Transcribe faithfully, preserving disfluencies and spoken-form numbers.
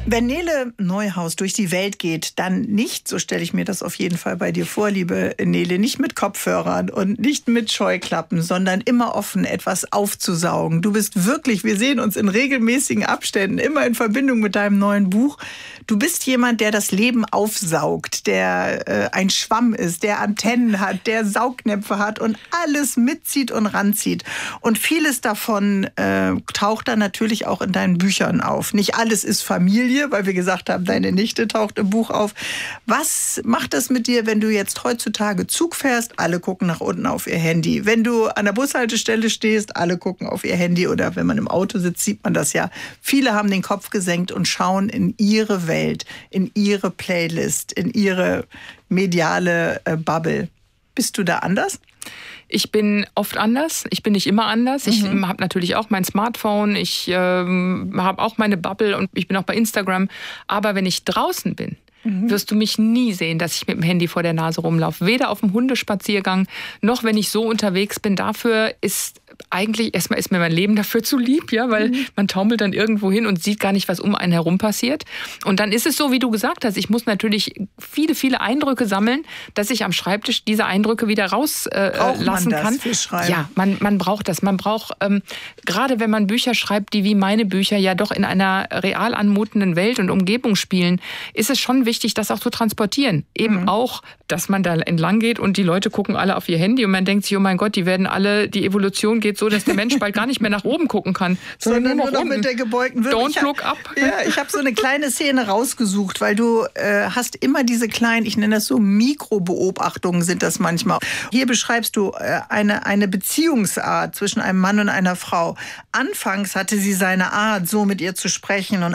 Wenn Nele Neuhaus durch die Welt geht, dann nicht, so stelle ich mir das auf jeden Fall bei dir vor, liebe Nele, nicht mit Kopfhörern und nicht mit Scheuklappen, sondern immer offen, etwas aufzusaugen. Du bist wirklich, wir sehen uns in regelmäßigen Abständen, immer in Verbindung mit deinem neuen Buch. Du bist jemand, der das Leben aufsaugt, der äh, ein Schwamm ist, der Antennen hat, der Saugnäpfe hat und alles mitzieht und ranzieht. Und vieles davon äh, taucht dann natürlich auch in deinen Büchern auf. Nicht alles ist Familie, weil wir gesagt haben, deine Nichte taucht im Buch auf. Was macht das mit dir, wenn du jetzt heutzutage Zug fährst? Alle gucken nach unten auf ihr Handy. Wenn du an der Bushaltestelle stehst, alle gucken auf ihr Handy. Oder wenn man im Auto sitzt, sieht man das ja. Viele haben den Kopf gesenkt und schauen in ihre Welt, in ihre Playlist, in ihre mediale äh, Bubble. Bist du da anders? Ich bin oft anders. Ich bin nicht immer anders. Ich Mhm. habe natürlich auch mein Smartphone. Ich ähm, habe auch meine Bubble und ich bin auch bei Instagram. Aber wenn ich draußen bin, mhm. wirst du mich nie sehen, dass ich mit dem Handy vor der Nase rumlaufe. Weder auf dem Hundespaziergang, noch wenn ich so unterwegs bin. Dafür ist eigentlich, erstmal ist mir mein Leben dafür zu lieb, ja, weil mhm. man taumelt dann irgendwo hin und sieht gar nicht, was um einen herum passiert. Und dann ist es so, wie du gesagt hast, ich muss natürlich viele, viele Eindrücke sammeln, dass ich am Schreibtisch diese Eindrücke wieder rauslassen äh, lassen man das kann. für Schreiben? Ja, man, man braucht das. Man braucht, ähm, gerade wenn man Bücher schreibt, die wie meine Bücher ja doch in einer real anmutenden Welt und Umgebung spielen, ist es schon wichtig, das auch zu transportieren. Eben mhm. auch, dass man da entlang geht und die Leute gucken alle auf ihr Handy und man denkt sich, oh mein Gott, die werden alle, die Evolution geht so, dass der Mensch bald gar nicht mehr nach oben gucken kann, sondern, sondern nur noch, nur noch mit der gebeugten Wirbe. Don't look up. Ja, ich habe so eine kleine Szene rausgesucht, weil du äh, hast immer diese kleinen, ich nenne das so Mikrobeobachtungen sind das manchmal. Hier beschreibst du äh, eine, eine Beziehungsart zwischen einem Mann und einer Frau. Anfangs hatte sie seine Art, so mit ihr zu sprechen und